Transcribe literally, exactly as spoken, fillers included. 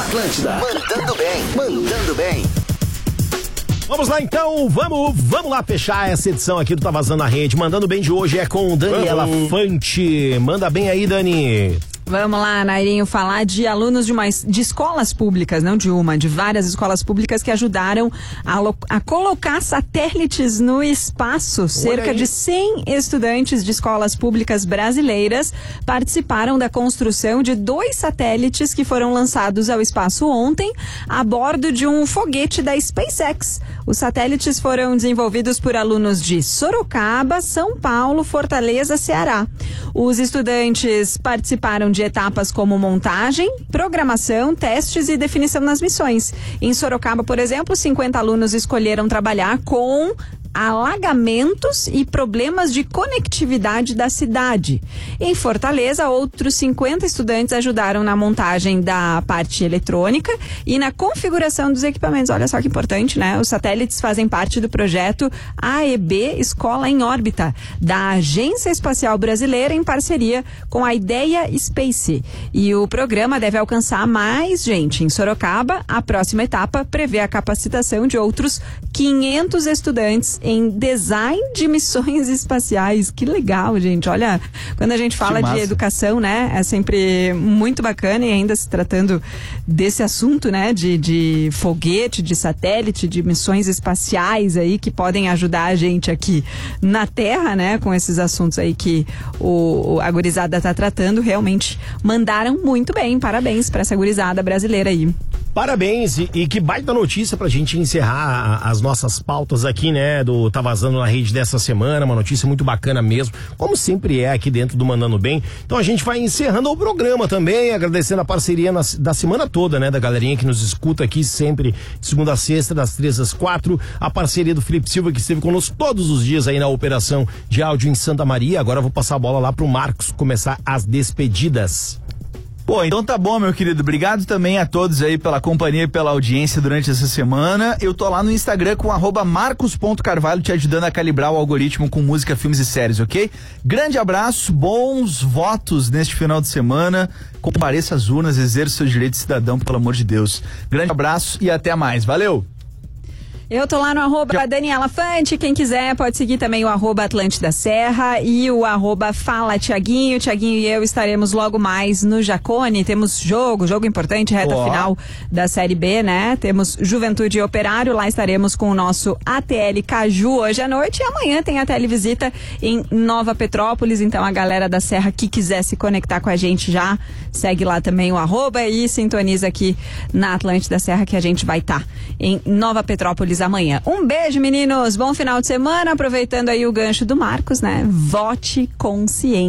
Atlântida, mandando bem, mandando bem. Vamos lá então, vamos, vamos lá fechar essa edição aqui do Tá Vazando na Rede. Mandando bem de hoje é com Daniela Fante. Manda bem aí, Dani. Vamos lá, Nairinho, falar de alunos de, uma, de escolas públicas, não de uma, de várias escolas públicas que ajudaram a, a colocar satélites no espaço. Olha Cerca aí. de cem estudantes de escolas públicas brasileiras participaram da construção de dois satélites que foram lançados ao espaço ontem a bordo de um foguete da SpaceX. Os satélites foram desenvolvidos por alunos de Sorocaba, São Paulo, Fortaleza, Ceará. Os estudantes participaram de etapas como montagem, programação, testes e definição nas missões. Em Sorocaba, por exemplo, cinquenta alunos escolheram trabalhar com alagamentos e problemas de conectividade da cidade. Em Fortaleza, outros cinquenta estudantes ajudaram na montagem da parte eletrônica e na configuração dos equipamentos. Olha só que importante, né? Os satélites fazem parte do projeto A E B Escola em Órbita, da Agência Espacial Brasileira, em parceria com a Ideia Space. E o programa deve alcançar mais gente. Em Sorocaba, a próxima etapa prevê a capacitação de outros quinhentos estudantes em design de missões espaciais. Que legal, gente. Olha, quando a gente fala de educação, né, é sempre muito bacana, e ainda se tratando desse assunto, né, de, de foguete, de satélite, de missões espaciais aí que podem ajudar a gente aqui na Terra, né, com esses assuntos aí que o, a gurizada tá tratando. Realmente mandaram muito bem. Parabéns pra essa gurizada brasileira aí. Parabéns, e, e que baita notícia pra gente encerrar a, as nossas pautas aqui, né, do Tá Vazando na Rede dessa semana, uma notícia muito bacana mesmo, como sempre é aqui dentro do Mandando Bem. Então a gente vai encerrando o programa também, agradecendo a parceria na, da semana toda, né, da galerinha que nos escuta aqui sempre, de segunda a sexta, das três às quatro, a parceria do Felipe Silva, que esteve conosco todos os dias aí na operação de áudio em Santa Maria. Agora eu vou passar a bola lá pro Marcos começar as despedidas. Pô, então tá bom, meu querido. Obrigado também a todos aí pela companhia e pela audiência durante essa semana. Eu tô lá no Instagram com arroba marcos ponto carvalho, te ajudando a calibrar o algoritmo com música, filmes e séries, ok? Grande abraço, bons votos neste final de semana. Compareça às urnas, exerça seu direito de cidadão, pelo amor de Deus. Grande abraço e até mais. Valeu! Eu tô lá no arroba Daniela Fante, quem quiser pode seguir também o arroba Atlântida Serra e o arroba Fala Tiaguinho. Tiaguinho e eu estaremos logo mais no Jacone. Temos jogo, jogo importante, reta oh. final da Série B, né? Temos Juventude e Operário, lá estaremos com o nosso A T L Caju hoje à noite, e amanhã tem a televisita em Nova Petrópolis. Então a galera da Serra que quiser se conectar com a gente já segue lá também o arroba e sintoniza aqui na Atlântida Serra, que a gente vai estar tá em Nova Petrópolis amanhã. Um beijo, meninos, bom final de semana, aproveitando aí o gancho do Marcos, né? Vote consciente.